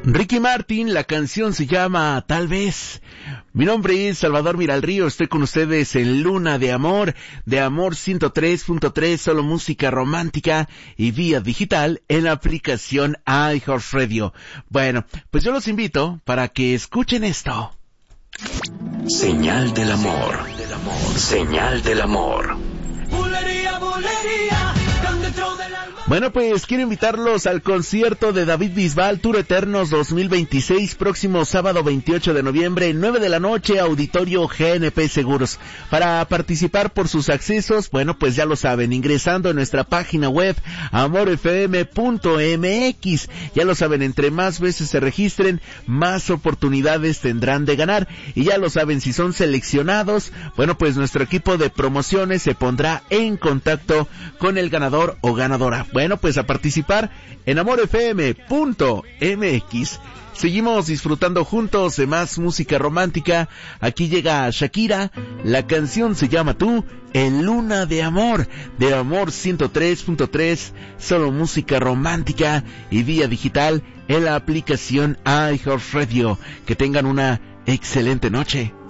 Ricky Martin, la canción se llama Tal vez. Mi nombre es Salvador Miralrío, estoy con ustedes en Luna de Amor 103.3, solo música romántica y vía digital en la aplicación iHeartRadio. Bueno, pues yo los invito para que escuchen esto. Señal del amor. Señal del amor. Bulería, bulería. Bueno, pues quiero invitarlos al concierto de David Bisbal, Tour Eternos 2026, próximo sábado 28 de noviembre, 9 de la noche, Auditorio GNP Seguros. Para participar por sus accesos, bueno, pues ya lo saben, ingresando en nuestra página web, amorfm.mx. Ya lo saben, entre más veces se registren, más oportunidades tendrán de ganar. Y ya lo saben, si son seleccionados, bueno, pues nuestro equipo de promociones se pondrá en contacto con el ganador o ganadora. Bueno, pues a participar en amorfm.mx. Seguimos disfrutando juntos de más música romántica. Aquí llega Shakira, la canción se llama Tú, en Luna de Amor 103.3, solo música romántica y vía digital en la aplicación iHeartRadio. Que tengan una excelente noche.